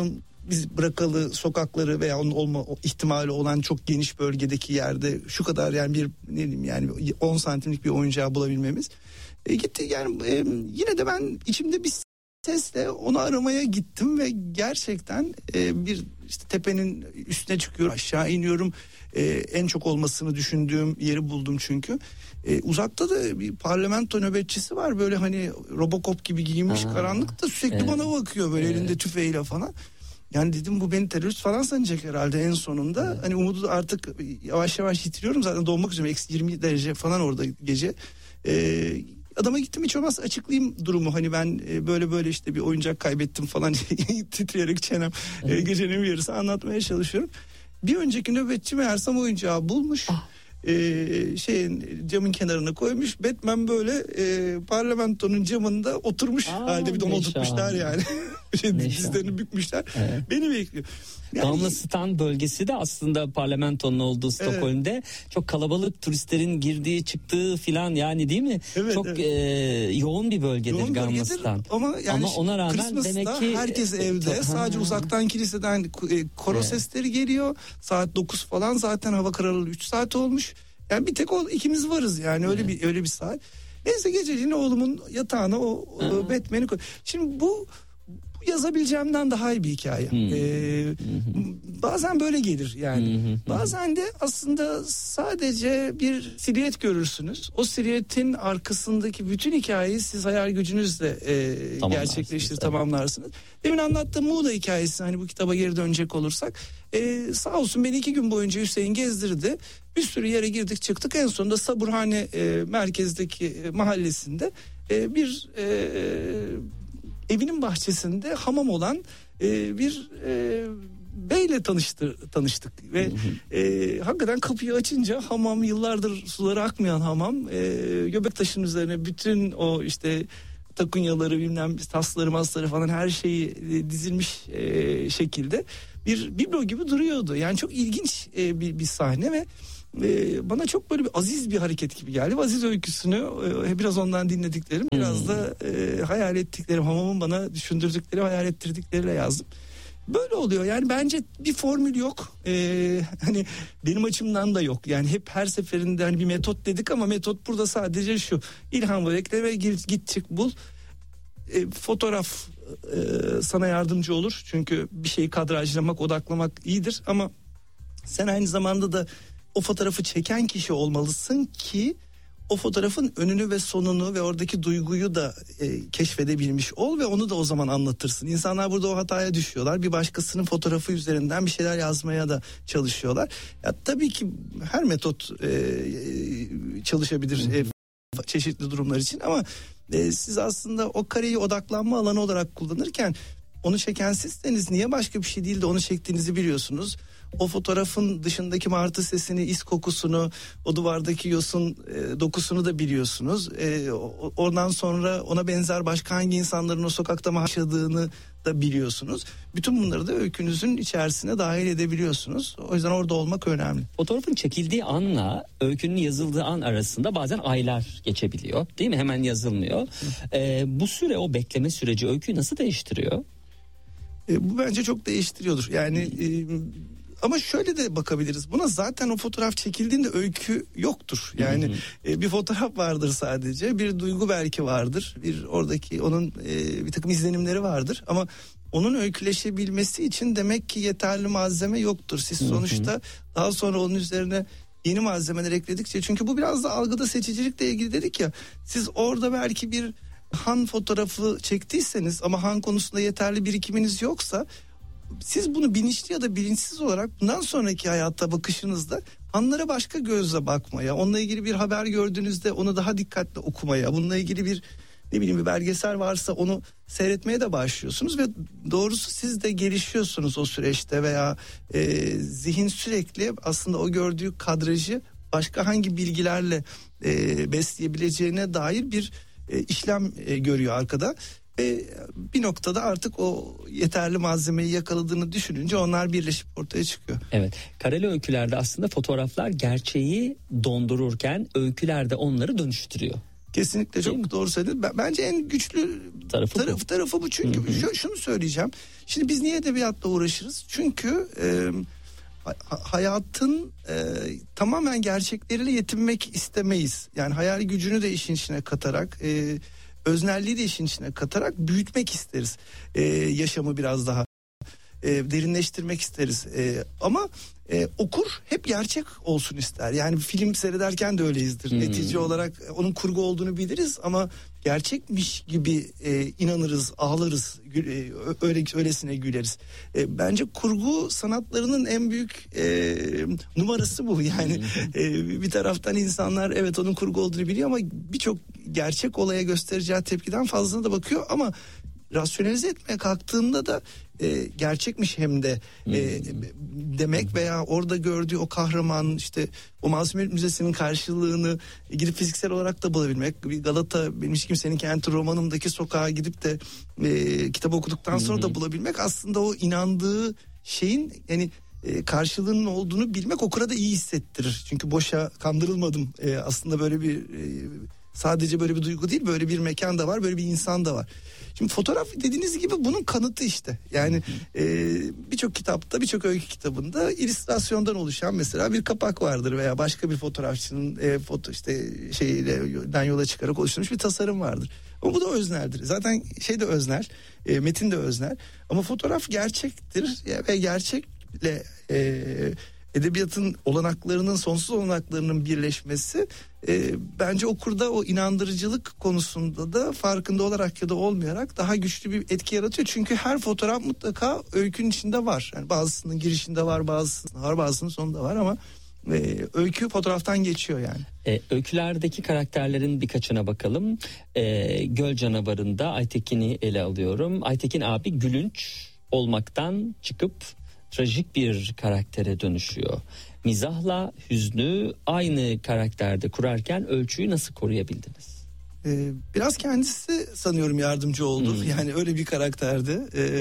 biz bırakalı sokakları veya onun olma ihtimali olan çok geniş bölgedeki yerde şu kadar yani bir ne diyeyim yani 10 santimlik bir oyuncağı bulabilmemiz. Gitti yani yine de ben içimde bir sesle onu aramaya gittim ve gerçekten bir işte tepenin üstüne çıkıyorum, aşağı iniyorum. En çok olmasını düşündüğüm yeri buldum çünkü. Uzakta da bir parlamento nöbetçisi var, böyle hani Robocop gibi giyinmiş, karanlıkta sürekli bana bakıyor böyle elinde tüfeğiyle falan. Yani dedim bu beni terörist falan sanacak herhalde en sonunda. Hani umudu artık yavaş yavaş yitiriyorum, zaten doğmak üzere, -20 derece falan orada gece. Adama gittim, hiç olmazsa açıklayayım durumu. Hani ben böyle işte bir oyuncak kaybettim falan titreyerek çenem gecenin bir yarısı anlatmaya çalışıyorum. Bir önceki nöbetçi meğersem oyuncağı bulmuş. Camın kenarına koymuş. Batman böyle parlamentonun camında oturmuş halde, bir de onu oturtmuşlar yani. Dizlerini bükmüşler. Evet. Beni bekliyor. Yani, Gamla bölgesi de aslında parlamentonun olduğu Stockholm'de çok kalabalık, turistlerin girdiği çıktığı filan, yani değil mi? Evet, çok yoğun bir bölgedir Gamla. Ama ona rağmen demek ki herkes evde. Sadece uzaktan kiliseden koro sesleri geliyor. Saat 9 falan, zaten hava kararılı 3 saat olmuş. Yani bir tek ikimiz varız yani, öyle bir saat. Neyse geceliğin oğlumun yatağına o Batman'i koy. Şimdi bu yazabileceğimden daha iyi bir hikaye. Bazen böyle gelir yani. Bazen de aslında sadece bir silüet görürsünüz. O silüetin arkasındaki bütün hikayeyi siz hayal gücünüzle gerçekleştirir, tamamlarsınız. Demin anlattığım Muğla hikayesi, hani bu kitaba geri dönecek olursak. Sağ olsun beni 2 gün boyunca Hüseyin gezdirdi. Bir sürü yere girdik çıktık. En sonunda Saburhane merkezdeki mahallesinde bir evinin bahçesinde hamam olan bir beyle tanıştık ve hakikaten kapıyı açınca hamam, yıllardır suları akmayan hamam, Göbektaşı'nın üzerine bütün o işte takunyaları, bilmem tasları masları falan her şeyi dizilmiş şekilde bir biblo gibi duruyordu. Yani çok ilginç bir sahne ve bana çok böyle bir aziz bir hareket gibi geldi. Aziz öyküsünü biraz ondan dinlediklerim, biraz da hayal ettiklerim, hamamın bana düşündürdükleri, hayal ettirdikleriyle yazdım. Böyle oluyor yani, bence bir formül yok. Hani benim açımdan da yok. Yani hep her seferinde hani bir metot dedik ama metot burada sadece şu: İlham var, ekle ve git çık bul. Fotoğraf sana yardımcı olur. Çünkü bir şeyi kadrajlamak, odaklamak iyidir ama sen aynı zamanda da o fotoğrafı çeken kişi olmalısın ki o fotoğrafın önünü ve sonunu ve oradaki duyguyu da keşfedebilmiş ol ve onu da o zaman anlatırsın. İnsanlar burada o hataya düşüyorlar. Bir başkasının fotoğrafı üzerinden bir şeyler yazmaya da çalışıyorlar. Ya tabii ki her metot çalışabilir çeşitli durumlar için ama siz aslında o kareyi odaklanma alanı olarak kullanırken onu çeken sizseniz niye başka bir şey değil de onu çektiğinizi biliyorsunuz. O fotoğrafın dışındaki martı sesini, is kokusunu, o duvardaki yosun dokusunu da biliyorsunuz. Ondan sonra ona benzer başka hangi insanların o sokakta yaşadığını da biliyorsunuz. Bütün bunları da öykünüzün içerisine dahil edebiliyorsunuz. O yüzden orada olmak önemli. Fotoğrafın çekildiği anla öykünün yazıldığı an arasında bazen aylar geçebiliyor, değil mi? Hemen yazılmıyor. Bu süre, o bekleme süreci öyküyü nasıl değiştiriyor? Bu bence çok değiştiriyordur. Yani ama şöyle de bakabiliriz buna: zaten o fotoğraf çekildiğinde öykü yoktur. Yani bir fotoğraf vardır sadece, bir duygu belki vardır, bir oradaki onun bir takım izlenimleri vardır ama onun öyküleşebilmesi için demek ki yeterli malzeme yoktur. Siz sonuçta daha sonra onun üzerine yeni malzemeler ekledikçe, çünkü bu biraz da algıda seçicilikle ilgili dedik ya, siz orada belki bir Han fotoğrafı çektiyseniz ama Han konusunda yeterli birikiminiz yoksa, siz bunu bilinçli ya da bilinçsiz olarak bundan sonraki hayata bakışınızda Hanlara başka gözle bakmaya, onunla ilgili bir haber gördüğünüzde onu daha dikkatli okumaya, bununla ilgili bir bir belgesel varsa onu seyretmeye de başlıyorsunuz ve doğrusu siz de gelişiyorsunuz o süreçte veya zihin sürekli aslında o gördüğü kadrajı başka hangi bilgilerle besleyebileceğine dair bir işlem görüyor arkada. Bir noktada artık o yeterli malzemeyi yakaladığını düşününce onlar birleşip ortaya çıkıyor. Evet, kareli öykülerde aslında fotoğraflar gerçeği dondururken öykülerde onları dönüştürüyor. Kesinlikle çok doğru söyledin. Bence en güçlü tarafı bu. Çünkü şunu söyleyeceğim. Şimdi biz niye edebiyatla uğraşırız? Çünkü hayatın tamamen gerçekleriyle yetinmek istemeyiz. Yani hayal gücünü de işin içine katarak, öznelliği de işin içine katarak büyütmek isteriz. Yaşamı biraz daha derinleştirmek isteriz. Ama okur hep gerçek olsun ister. Yani film seyrederken de öyleyizdir. Netice olarak onun kurgu olduğunu biliriz ama gerçekmiş gibi inanırız, ağlarız, öylesine güleriz. Bence kurgu sanatlarının en büyük numarası bu. Yani bir taraftan insanlar evet onun kurgu olduğunu biliyor ama birçok gerçek olaya göstereceği tepkiden fazlasına da bakıyor ama rasyonalize etmeye kalktığında da gerçekmiş hem de demek veya orada gördüğü o kahraman işte o Masumiyet Müzesi'nin karşılığını gidip fiziksel olarak da bulabilmek. Bir Galata benim hiç kimsenin kenti romanımdaki sokağa gidip de kitabı okuduktan sonra da bulabilmek aslında o inandığı şeyin yani karşılığının olduğunu bilmek okura da iyi hissettirir. Çünkü boşa kandırılmadım. Aslında böyle bir sadece böyle bir duygu değil, böyle bir mekan da var, böyle bir insan da var. Şimdi fotoğraf dediğiniz gibi bunun kanıtı işte. Yani birçok kitapta, birçok öykü kitabında illüstrasyondan oluşan mesela bir kapak vardır veya başka bir fotoğrafçının şeyden yola çıkarak oluşturmuş bir tasarım vardır. Ama bu da özneldir. Zaten şey de öznel, metin de öznel. Ama fotoğraf gerçektir ve gerçekle edebiyatın olanaklarının, sonsuz olanaklarının birleşmesi bence okurda o inandırıcılık konusunda da farkında olarak ya da olmayarak daha güçlü bir etki yaratıyor. Çünkü her fotoğraf mutlaka öykünün içinde var. Yani bazısının girişinde var, bazısının sonunda var ama öykü fotoğraftan geçiyor yani. Öykülerdeki karakterlerin birkaçına bakalım. Göl Canavarı'nda Aytekin'i ele alıyorum. Aytekin abi gülünç olmaktan çıkıp trajik bir karaktere dönüşüyor. Mizahla hüznü aynı karakterde kurarken ölçüyü nasıl koruyabildiniz? Biraz kendisi sanıyorum yardımcı oldu. Yani öyle bir karakterdi.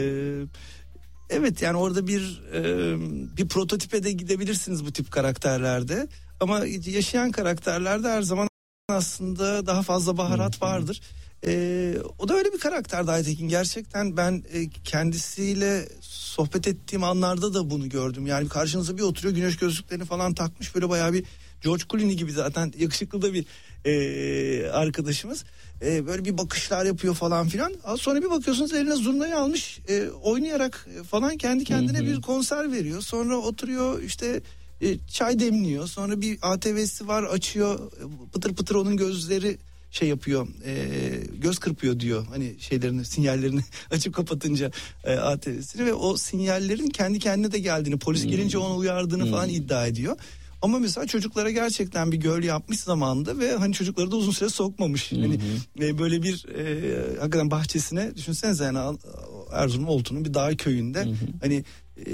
Evet yani orada bir prototipe de gidebilirsiniz bu tip karakterlerde. Ama yaşayan karakterlerde her zaman aslında daha fazla baharat vardır. O da öyle bir karakterdi Aytekin. Gerçekten ben kendisiyle sohbet ettiğim anlarda da bunu gördüm. Yani karşınıza bir oturuyor, güneş gözlüklerini falan takmış, böyle bayağı bir George Clooney gibi zaten yakışıklı da bir arkadaşımız. Böyle bir bakışlar yapıyor falan filan. Sonra bir bakıyorsunuz eline zurnayı almış, oynayarak falan kendi kendine bir konser veriyor. Sonra oturuyor işte çay demliyor. Sonra bir ATV'si var, açıyor, pıtır pıtır onun gözleri şey yapıyor, göz kırpıyor diyor, hani şeylerini, sinyallerini açıp kapatınca ATV'sini ve o sinyallerin kendi kendine de geldiğini, polis gelince onu uyardığını falan iddia ediyor. Ama mesela çocuklara gerçekten bir göl yapmış zamanında ve hani çocukları da uzun süre sokmamış. Hani böyle bir hakikaten bahçesine düşünsenize, yani Erzurum Oltu'nun bir dağ köyünde hani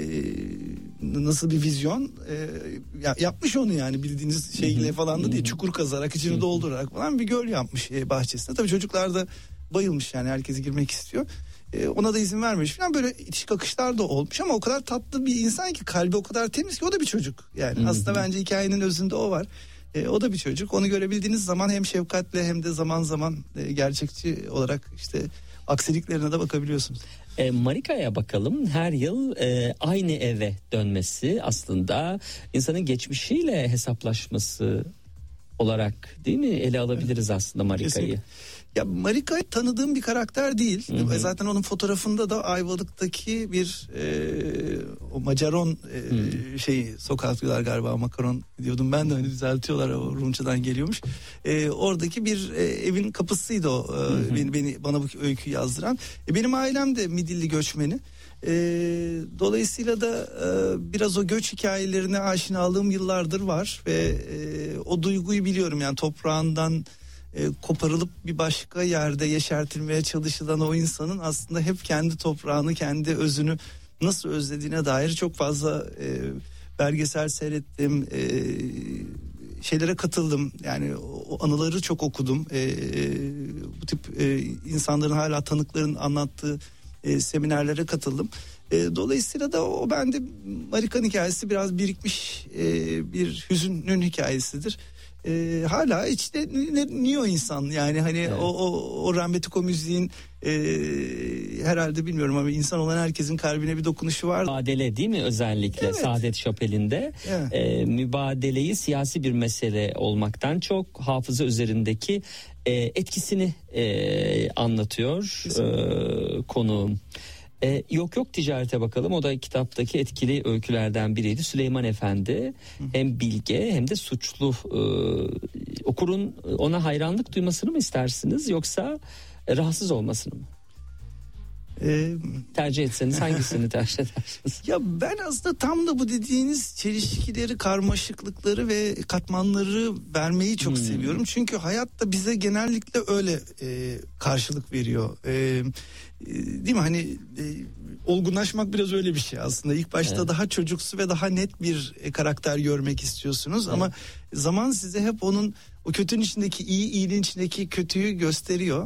nasıl bir vizyon yapmış onu, yani bildiğiniz şeyle falan da değil, çukur kazarak içini doldurarak falan bir göl yapmış bahçesine. Tabii çocuklar da bayılmış, yani herkes girmek istiyor. Ona da izin vermiş falan, böyle itiş kakışlar da olmuş ama o kadar tatlı bir insan ki, kalbi o kadar temiz ki, o da bir çocuk. Yani aslında bence hikayenin özünde o var. O da bir çocuk. Onu görebildiğiniz zaman hem şefkatle hem de zaman zaman gerçekçi olarak işte aksiliklerine de bakabiliyorsunuz. Marika'ya bakalım. Her yıl aynı eve dönmesi aslında insanın geçmişiyle hesaplaşması olarak, değil mi? Ele alabiliriz aslında Marika'yı. Kesinlikle. Ya Marika'yı tanıdığım bir karakter değil. Zaten onun fotoğrafında da Ayvalık'taki bir o Macaron sokak diyorlar galiba, makaron diyordum ben de, hani düzeltiyorlar, o Rumçadan geliyormuş. Oradaki bir evin kapısıydı o, bana bu öyküyü yazdıran. Benim ailem de Midilli göçmeni. Dolayısıyla da biraz o göç hikayelerine aşinalığım yıllardır var ve o duyguyu biliyorum, yani toprağından koparılıp bir başka yerde yeşertilmeye çalışılan o insanın aslında hep kendi toprağını, kendi özünü nasıl özlediğine dair çok fazla belgesel seyrettim, şeylere katıldım, yani o anıları çok okudum, bu tip insanların hala tanıkların anlattığı seminerlere katıldım. Dolayısıyla da o bende Marika'nın hikayesi biraz birikmiş bir hüzünün hikayesidir. hala içte niye o insan yani hani evet. o Rambetiko müziğin herhalde bilmiyorum ama insan olan herkesin kalbine bir dokunuşu var. Mübadele değil mi özellikle evet. Saadet Şapeli'nde evet. Mübadeleyi siyasi bir mesele olmaktan çok hafıza üzerindeki etkisini anlatıyor konuğum. Yok ticarete bakalım. O da kitaptaki etkili öykülerden biriydi. Süleyman Efendi hem bilge hem de suçlu. Okurun ona hayranlık duymasını mı istersiniz yoksa rahatsız olmasını mı? Tercih etseniz hangisini tercih edersiniz? Ya ben aslında tam da bu dediğiniz çelişkileri, karmaşıklıkları ve katmanları vermeyi çok seviyorum. Çünkü hayat da bize genellikle öyle karşılık veriyor. Değil mi? Hani olgunlaşmak biraz öyle bir şey aslında. İlk başta evet. daha çocuksu ve daha net bir karakter görmek istiyorsunuz. Evet. Ama zaman size hep onun o kötünün içindeki iyi, iyiliğin içindeki kötüyü gösteriyor.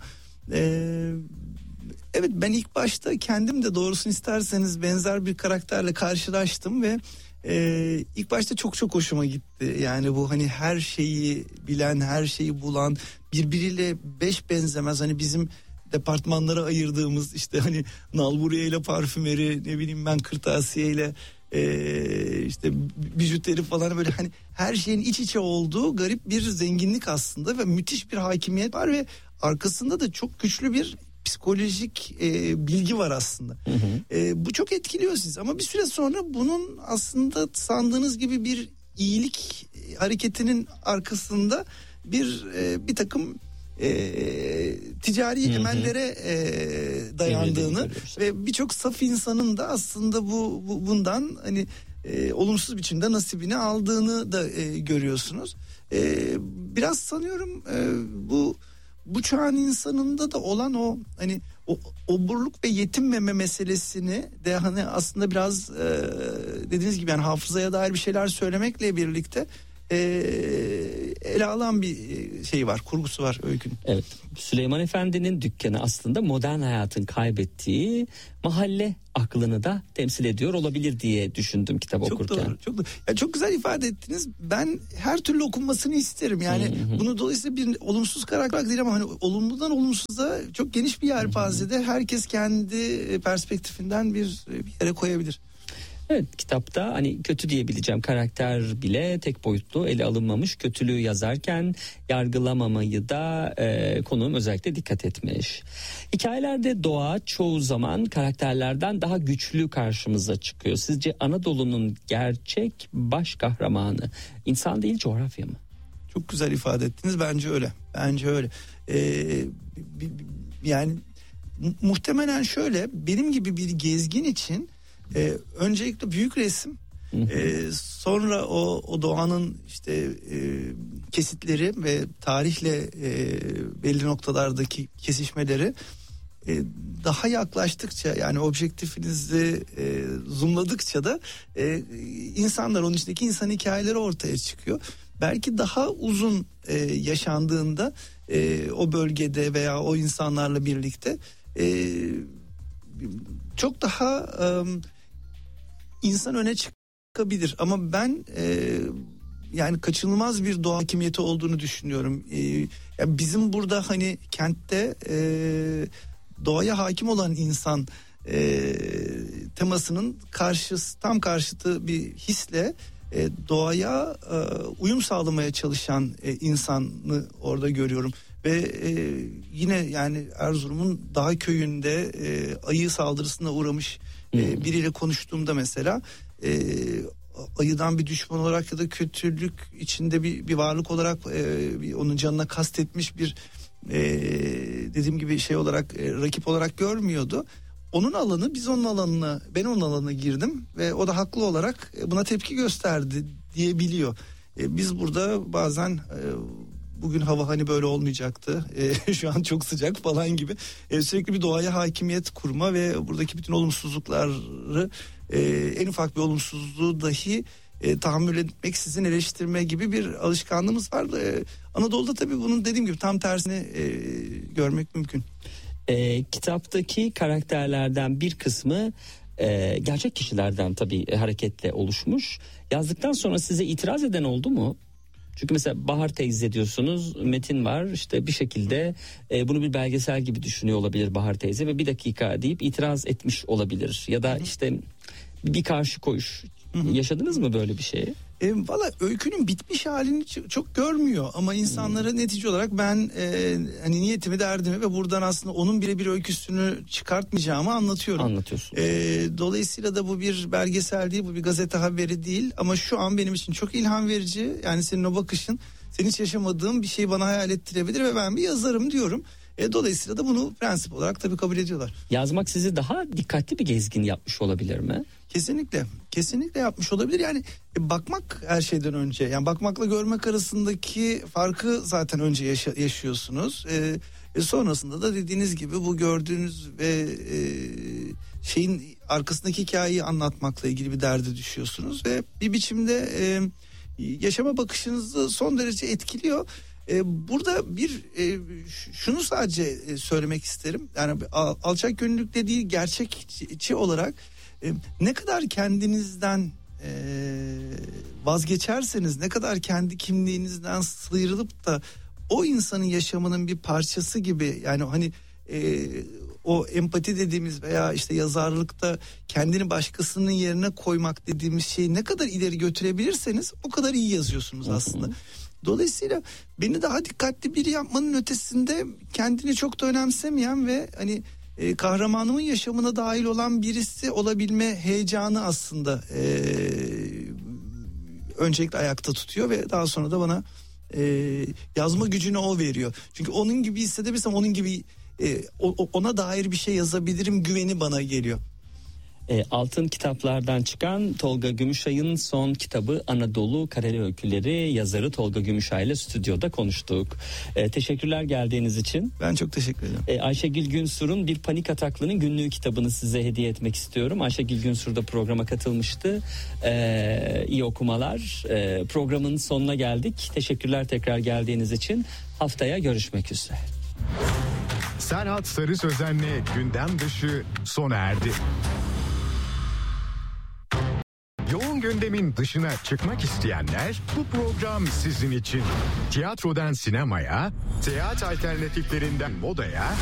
Evet, ben ilk başta kendim de doğrusunu isterseniz benzer bir karakterle karşılaştım ve ilk başta çok hoşuma gitti. Yani bu hani her şeyi bilen, her şeyi bulan, birbiriyle beş benzemez. Hani bizim departmanlara ayırdığımız işte hani nalburiye ile parfümeri, ne bileyim ben kırtasiye ile işte bijuteri falan, böyle hani her şeyin iç içe olduğu garip bir zenginlik aslında ve müthiş bir hakimiyet var ve arkasında da çok güçlü bir psikolojik bilgi var aslında. Hı hı. Bu çok etkiliyor sizi ama bir süre sonra bunun aslında sandığınız gibi bir iyilik hareketinin arkasında bir takım ticari emellere dayandığını ve birçok saf insanın da aslında bundan hani olumsuz biçimde nasibini aldığını da görüyorsunuz. Biraz sanıyorum bu çağın insanında da olan o hani o oburluk ve yetinmeme meselesini de hani aslında biraz dediğiniz gibi yani hafızaya dair bir şeyler söylemekle birlikte ele alan bir şey var, kurgusu var öykünün. Evet, Süleyman Efendi'nin dükkanı aslında modern hayatın kaybettiği mahalle aklını da temsil ediyor olabilir diye düşündüm kitap okurken. Çok doğru. Ya çok güzel ifade ettiniz. Ben her türlü okunmasını isterim. Yani bunu dolayısıyla bir olumsuz karakter değil ama hani olumludan olumsuza çok geniş bir yelpazede herkes kendi perspektifinden bir yere koyabilir. Evet, kitapta hani kötü diyebileceğim karakter bile tek boyutlu ele alınmamış. Kötülüğü yazarken yargılamamayı da konuğum özellikle dikkat etmiş. Hikayelerde doğa çoğu zaman karakterlerden daha güçlü karşımıza çıkıyor. Sizce Anadolu'nun gerçek baş kahramanı insan değil coğrafya mı? Çok güzel ifade ettiniz. Bence öyle. Yani muhtemelen şöyle, benim gibi bir gezgin için öncelikle büyük resim, sonra o doğanın işte kesitleri ve tarihle belli noktalardaki kesişmeleri daha yaklaştıkça, yani objektifinizi zoomladıkça da insanlar, onun içindeki insan hikayeleri ortaya çıkıyor. Belki daha uzun yaşandığında o bölgede veya o insanlarla birlikte çok daha insan öne çıkabilir ama ben yani kaçınılmaz bir doğa hakimiyeti olduğunu düşünüyorum. Yani bizim burada hani kentte doğaya hakim olan insan temasının tam karşıtı bir hisle doğaya uyum sağlamaya çalışan insanı orada görüyorum. Ve yine yani Erzurum'un Dağ köyünde ayı saldırısına uğramış biriyle konuştuğumda mesela ayıdan bir düşman olarak ya da kötülük içinde bir varlık olarak onun canına kastetmiş bir dediğim gibi şey olarak rakip olarak görmüyordu. Onun alanı, biz onun alanına, ben onun alanına girdim ve o da haklı olarak buna tepki gösterdi diyebiliyor. Biz burada bazen bugün hava hani böyle olmayacaktı, şu an çok sıcak falan gibi sürekli bir doğaya hakimiyet kurma ve buradaki bütün olumsuzlukları, en ufak bir olumsuzluğu dahi tahammül etmeksizin eleştirme gibi bir alışkanlığımız var. Anadolu'da tabii bunun dediğim gibi tam tersini görmek mümkün. Kitaptaki karakterlerden bir kısmı gerçek kişilerden tabii hareketle oluşmuş. Yazdıktan sonra size itiraz eden oldu mu? Çünkü mesela Bahar teyze diyorsunuz, metin var, işte bir şekilde bunu bir belgesel gibi düşünüyor olabilir Bahar teyze ve bir dakika deyip itiraz etmiş olabilir ya da işte bir karşı koyuş. Yaşadınız mı böyle bir şeyi? Valla öykünün bitmiş halini çok görmüyor ama insanlara netice olarak ben hani niyetimi, derdimi ve buradan aslında onun birebir öyküsünü çıkartmayacağımı anlatıyorum. Anlatıyorsunuz. Dolayısıyla da bu bir belgesel değil, bu bir gazete haberi değil ama şu an benim için çok ilham verici. Yani senin o bakışın, senin hiç yaşamadığın bir şeyi bana hayal ettirebilir ve ben bir yazarım diyorum. Dolayısıyla da bunu prensip olarak tabii kabul ediyorlar. Yazmak sizi daha dikkatli bir gezgin yapmış olabilir mi? Kesinlikle yapmış olabilir. Yani bakmak her şeyden önce. Yani bakmakla görmek arasındaki farkı zaten önce yaşıyorsunuz. Sonrasında da dediğiniz gibi bu gördüğünüz ve şeyin arkasındaki hikayeyi anlatmakla ilgili bir derde düşüyorsunuz ve bir biçimde yaşama bakışınızı son derece etkiliyor. Burada şunu sadece söylemek isterim. Yani alçak gönüllülükle değil, gerçekçi olarak ne kadar kendinizden vazgeçerseniz, ne kadar kendi kimliğinizden sıyrılıp da o insanın yaşamının bir parçası gibi, yani hani o empati dediğimiz veya işte yazarlıkta kendini başkasının yerine koymak dediğimiz şeyi ne kadar ileri götürebilirseniz o kadar iyi yazıyorsunuz aslında. Dolayısıyla beni daha dikkatli biri yapmanın ötesinde kendini çok da önemsemeyen ve hani kahramanımın yaşamına dahil olan birisi olabilme heyecanı aslında öncelikle ayakta tutuyor ve daha sonra da bana yazma gücünü o veriyor. Çünkü onun gibi hissedebilirsem onun gibi ona dair bir şey yazabilirim güveni bana geliyor. Altın Kitaplardan çıkan Tolga Gümüşay'ın son kitabı Anadolu Kareli Öyküleri, yazarı Tolga Gümüşay ile stüdyoda konuştuk. Teşekkürler geldiğiniz için. Ben çok teşekkür ederim. Ayşegül Günsur'un Bir Panik Ataklının Günlüğü kitabını size hediye etmek istiyorum. Ayşegül Günsur da programa katılmıştı. İyi okumalar. Programın sonuna geldik. Teşekkürler tekrar geldiğiniz için. Haftaya görüşmek üzere. Serhat Sarı Sözen'le Gündem Dışı sona erdi. Yoğun gündemin dışına çıkmak isteyenler, bu program sizin için. Tiyatrodan sinemaya, seyahat alternatiflerinden modaya